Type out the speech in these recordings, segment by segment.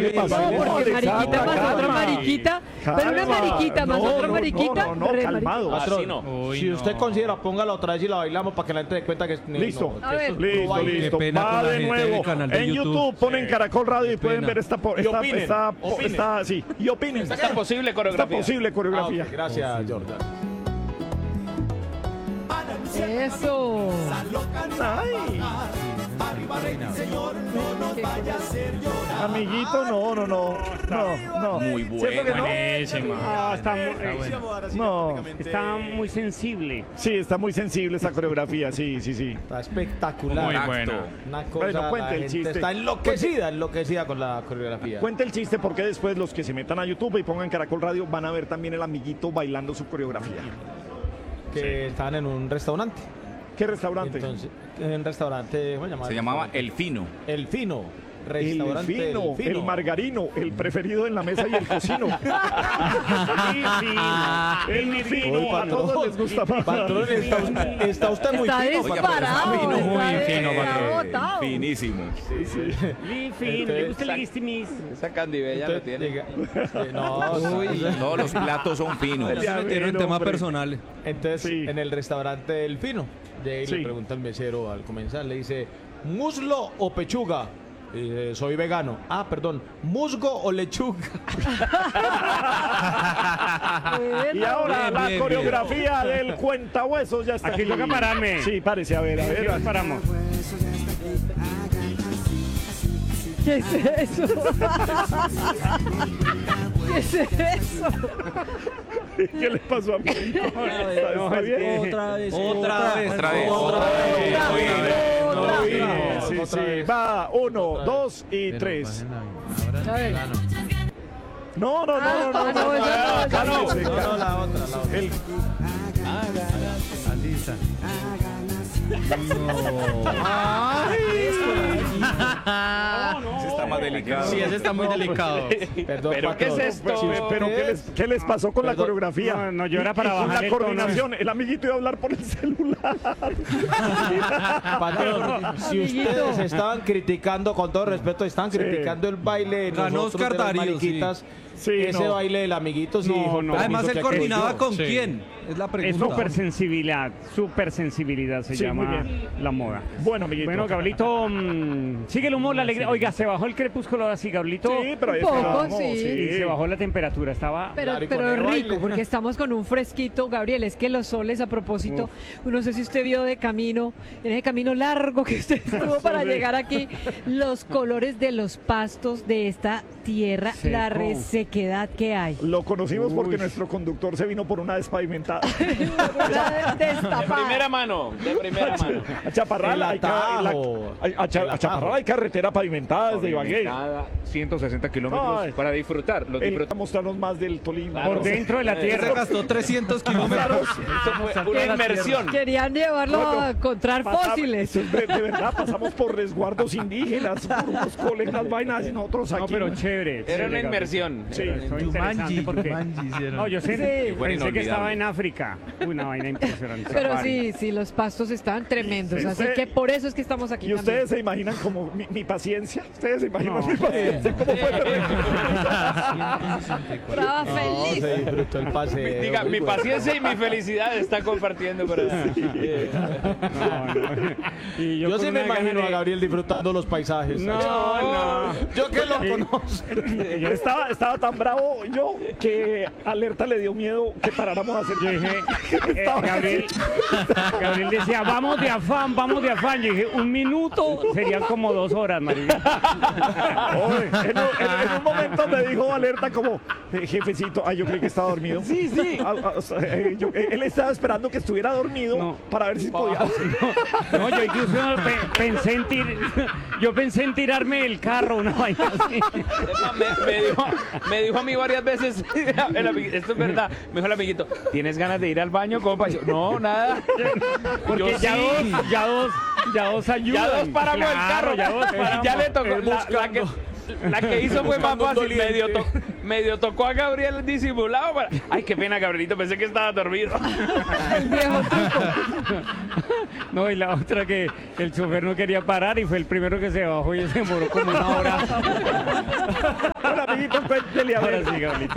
le pasa? No, porque Exacto, mariquita más calma. otra mariquita, pero una mariquita más otra mariquita. No, calmado. Patrón, Uy, si no. usted considera, póngala otra vez y la bailamos para que la gente dé cuenta que es... Listo. no, A que ver. esto es Listo, puro baile. listo. Qué pena Va con la de gente del nuevo. canal de En YouTube YouTube. ponen Caracol Radio y Qué pueden pena. ver esta... Y opinen, opinen. Sí, y opinen. Esta posible Esta coreografía. posible Ah, coreografía. ok, gracias, Jordan. Eso. Ay. Amiguito, no. Muy ¿Cierto que no? Buenísima. Ah, está No. está muy sensible. Sí, está muy sensible esa coreografía, sí. Está espectacular. Muy buena. Una cosa, Bueno, cuente la el gente chiste. está enloquecida con la coreografía. Cuente el chiste porque después los que se metan a YouTube y pongan Caracol Radio van a ver también el amiguito bailando su coreografía. Que estaban en un restaurante. ¿Qué restaurante? Entonces, en un restaurante, ¿cómo se llamaba? Se llamaba El Fino. El Fino. El Restaurante fino, el margarino, el preferido en la mesa y el cocino. El fino, Uy, a patrón. todos les gusta más. Patrón, está usted muy Está fino. disparado. fino, muy está fino, botado. Finísimo. Li fin, ¿le gusta el guistimis? Esa candibella lo Entonces, tiene. no, Todos los platos son finos. Se metieron en temas personales. entonces Sí. en el restaurante El Fino, de ahí Sí. le pregunta al mesero al comenzar, le dice, ¿muslo o pechuga? Y dice, soy vegano. Ah, perdón, ¿musgo o lechuga? Bueno. Y ahora Bien, la bien, coreografía del cuentahuesos ya está Aquí toca pararme. Sí, párese, a ver. Aquí nos paramos. ¿Qué es eso? ¿Qué es eso? ¿Qué le pasó a mí? ¿Está bien? Otra vez. Otra vez. Sí, sí. Va, 1, 2 y 3. A ver. No. no, esa no, Cálmese, No, la otra. El- Ese está más delicado. Sí, ese está muy delicado. Perdón, ¿Pero qué patrón. es esto? Si Pero ¿qué les pasó con la Perdón. coreografía? No, yo era para Y con bajar la el tono. coordinación. El amiguito iba a hablar por el celular. Patrón, si Amiguito. ustedes estaban criticando, con todo respeto, estaban criticando el baile de Ganó nosotros, Oscar de las Darío, mariquitas, Sí, ese no. baile del amiguito, sí. No, no. Además, él coordinaba con Sí. quién. Es la Es pregunta. supersensibilidad se Sí, muy llama bien. la moda. Bueno, amiguito. Bueno, Gabrielito, sigue el humor, la alegría. Oiga, se bajó el crepúsculo así, Gabrielito. Sí, pero ahí Un poco, estábamos, sí. Y se bajó la temperatura, estaba... Pero, Claro, y con pero el rico, baile. porque estamos con un fresquito, Gabriel. Es que los soles, a propósito, no sé si usted vio de camino, en ese camino largo que usted estuvo para Sí. llegar aquí, los colores de los pastos de esta tierra, la Seco. resequedad que hay. Lo conocimos porque Uy. nuestro conductor se vino por una despavimentada. Una De destapada. primera mano. De primera mano. A Chaparral, El hay, atajo. a Chaparral hay carretera pavimentada desde Ibagué. Cada 160 kilómetros Ay. para disfrutar. Los Él disfruta. va a mostrarnos más del Tolima. Por dentro de la Se tierra. gastó 300 kilómetros. Esto fue una inmersión. Querían llevarlo a encontrar fósiles. De verdad, pasamos por resguardos indígenas, por unos colegas vainas y nosotros aquí. No, pero chévere. Era chévere, una Gabriel. inmersión. Sí. Eso es interesante porque... No, yo sé, Sí. Fue pensé que estaba inolvidable. en África. Una vaina impresionante. Pero Safari. sí, los pastos estaban tremendos, Sí, así sí. que por eso es que estamos aquí ¿Y ustedes también. se imaginan como mi paciencia? ¿Ustedes se imaginan No. mi paciencia? ¿Cómo fue terrible? Estaba No, feliz. se disfrutó el paseo. Diga, muy mi bueno. paciencia y mi felicidad están compartiendo por ahí. No, no. Y Yo con sí me una gana imagino a de- Gabriel disfrutando los paisajes. No. Yo que lo conozco. Yo estaba tan bravo yo que Alerta le dio miedo que paráramos a hacer. Yo dije, Gabriel decía, vamos de afán, vamos de afán. Yo dije, un minuto serían como 2 horas, María. Oye, en un momento me dijo Alerta como, jefecito, yo creí que estaba dormido. Sí, sí. Él estaba esperando que estuviera dormido No. para ver si podía. No, yo incluso yo pensé en tirarme del carro, una vaina así. Me dijo a mí varias veces, esto es verdad, me dijo el amiguito, ¿tienes ganas de ir al baño, compa? Yo, no, nada. Porque Yo ya sí. ya dos ayudan. Ya dos paramos el carro, ya dos paramos. ya le tocó. La que hizo fue más fácil, medio tocó a Gabriel disimulado. Ay, qué pena, Gabrielito, pensé que estaba dormido. El viejo truco. No, y la otra que el chofer no quería parar y fue el primero que se bajó y se demoró como 1 hora. amiguito, cuéntele a Ahora ver. sí, Gablito.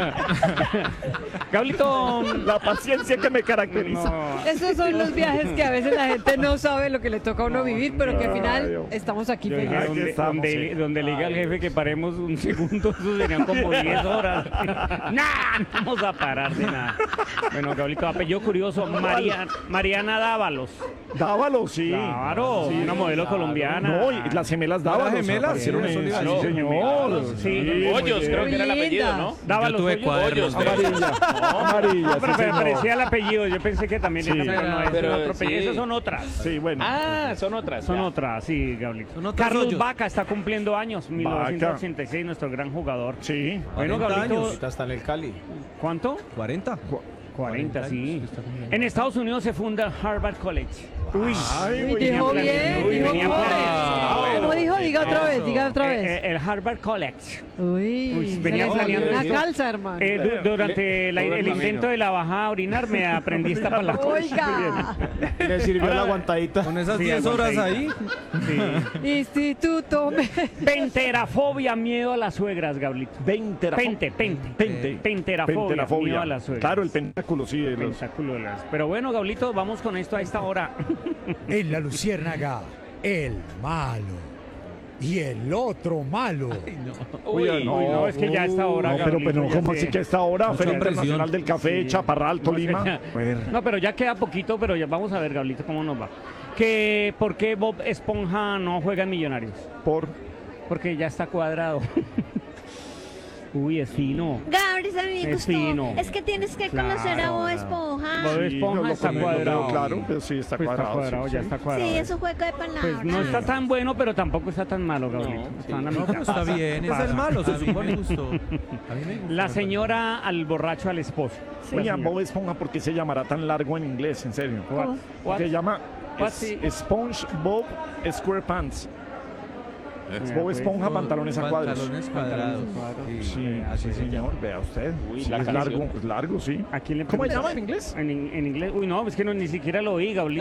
Gablito. La paciencia que me caracteriza. No. Esos son los viajes que a veces la gente no sabe lo que le toca a uno vivir, pero que al Ay, final Dios. estamos aquí Yo dije, felices. Aquí donde, estamos, donde, sí. donde le diga al jefe que paremos un segundo, eso serían como 10 horas. ¡Nah! No vamos a parar de nada. Bueno, Gablito, apellido curioso, Mariana Dávalos. Dávalos, sí. Claro, una modelo colombiana. No, y las gemelas Dávalos. gemelas? aparecieron Sí, en- eso sí, le iba a señor. Sí, Hoyos, creo que era el apellido, ¿no? Dávalos. Yo tuve Hoyos. cuadernos. Amarilla. Amarilla, No, sí, pero me señor. parecía el apellido. Yo pensé que también Sí. era, pero no es Pero otro sí. apellido. Esas son otras. Sí, bueno. Ah, son otras. Son ya. otras, sí, Gablito. Son otros Carlos hoyos. Vaca está cumpliendo años, 1986, nuestro gran jugador. Sí. Bueno, 40 Gablito, años. Ahorita está en el Cali. ¿cuánto? 40. 40, sí. Está cumpliendo. En Estados Unidos se funda Harvard College. Uy, Ay, Uy, muy dijo bien. bien, Uy, dijo venía bien. planeando. ¿Cómo dijo? Diga otra vez, diga otra vez. El Harvard College. Uy, Uy, venía se le salió planeando una esto. calza, hermano. Durante todo el el camino. intento de la bajada a orinar me aprendí esta palabra. Oiga, Le sirvió la aguantadita. Con esas Sí, 10 horas ahí. Sí. Instituto. Penterafobia, miedo a las suegras, Gablito. Pente. Penterafobia, miedo a las suegras. Claro, el pentáculo, sí. de los- Pentáculo de las- Pero bueno, Gablito, vamos con esto a esta hora. En la luciérnaga, el malo. Y el otro malo. Uy, Uy, Uy, no, es que ya a esta hora. No, pero Gablito, ya ¿cómo sé. así que a esta hora? Mucha Feria presión. Internacional del Café, Sí. Chaparral, No, Tolima. es que- No, pero ya queda poquito, pero ya vamos a ver, Gablito, cómo nos va. ¿Por qué Bob Esponja no juega en Millonarios? Porque ya está cuadrado. Uy, es fino. Gabri, a mí me Es gustó. fino. Es que tienes que conocer a Bob Esponja. Bob Sí, Esponja no lo está conozco, cuadrado. claro, pero sí está Pues cuadrado. sí, ya sí. está cuadrado. Sí, es un juego de palabras. Pues no está tan bueno, pero tampoco está tan malo, Gablito. Está en la No, mitad. pero está bien. Es el malo, se supone. A mí me gustó. La señora al borracho al esposo. Oiga, Bob Esponja, ¿por qué se llamará tan largo en inglés? En serio. What? Se llama What? Sí. SpongeBob SquarePants. Bob Esponja, pues, pantalones a cuadros. Pantalones cuadrados. Sí, así señor, vea usted. Uy, Sí, la es canción. largo, sí. ¿A quién le ¿Cómo se preguntas? llama en inglés? En inglés. Uy, no, es que no, ni siquiera lo oí, Gablito.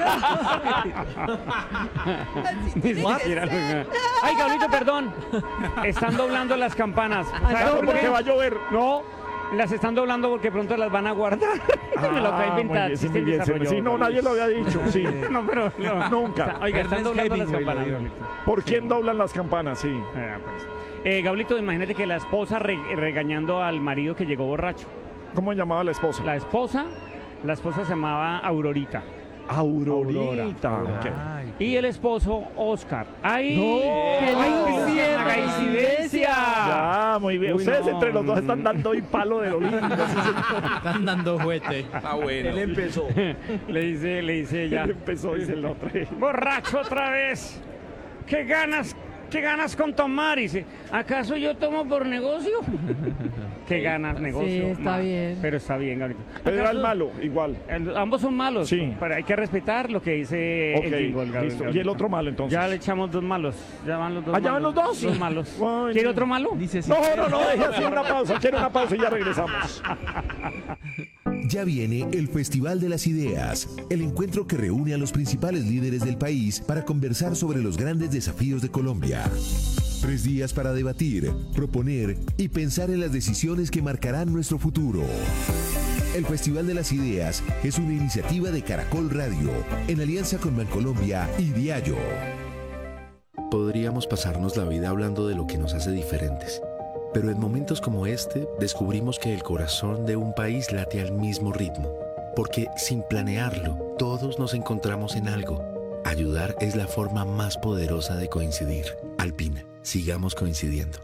Ni siquiera lo oí. Ay, Gablito, perdón. Están doblando las campanas. ¿Sabes por Porque qué? va a llover. No, las están doblando porque pronto las van a guardar. Me lo acabo de muy inventar. bien, sí, chiste muy bien, desarrollado, sí, no, nadie lo había dicho. Sí. No, pero no. Nunca. Oiga, están Ernest doblando las Hemingway lo campanas, dijo. Gablito. ¿Por quién doblan las campanas? Sí. Gablito, imagínate que la esposa regañando al marido que llegó borracho. ¿Cómo llamaba la esposa? La esposa se llamaba Aurorita. Aurorita. Ok. Y el esposo, Oscar. ¡Ay! ¡Qué ¡Qué coincidencia! Ya, muy bien. Uy, Ustedes no. entre los dos están dando hoy palo de lo lindo. Están dando juguete. Está bueno. Él empezó. Le dice ella. Él empezó, dice el otro. ¡Borracho otra vez! ¿Qué ganas con tomar? Y dice, ¿acaso yo tomo por negocio? ¿Qué ganas negocio? Sí, está Ma. bien. Pero está bien, Gablito. Pero era el ¿Acaso- malo, igual. Ambos son malos, Sí. pero hay que respetar lo que dice Ok, el jingle, Gabriel. listo. ¿Y el otro malo, entonces? Ya le echamos dos malos. Ya van los dos ¿Ah, ya van malos. los dos? Dos malos. Ay, ¿Quiere no. otro malo? Dice así. No, deje así una pausa. Quiero una pausa y ya regresamos. Ya viene el Festival de las Ideas, el encuentro que reúne a los principales líderes del país para conversar sobre los grandes desafíos de Colombia. 3 días para debatir, proponer y pensar en las decisiones que marcarán nuestro futuro. El Festival de las Ideas es una iniciativa de Caracol Radio, en alianza con Bancolombia y Diallo. Podríamos pasarnos la vida hablando de lo que nos hace diferentes. Pero en momentos como este, descubrimos que el corazón de un país late al mismo ritmo. Porque sin planearlo, todos nos encontramos en algo. Ayudar es la forma más poderosa de coincidir. Alpina, sigamos coincidiendo.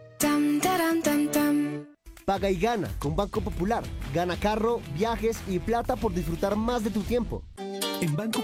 Paga y gana con Banco Popular. Gana carro, viajes y plata por disfrutar más de tu tiempo. En Banco